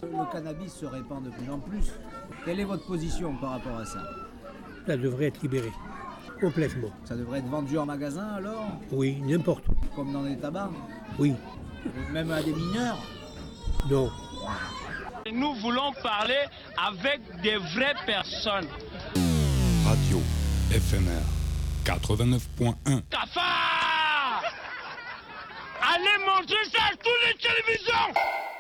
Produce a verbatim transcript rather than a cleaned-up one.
Le cannabis se répand de plus en plus. Quelle est votre position par rapport à ça? Ça devrait être libéré, complètement. Ça devrait être vendu en magasin alors? Oui, n'importe où. Comme dans les tabacs? Oui. Même à des mineurs? Non. Nous voulons parler avec des vraies personnes. Radio éphémère quatre-vingt-neuf point un. Cafard! Allez manger ça à toutes les télévisions!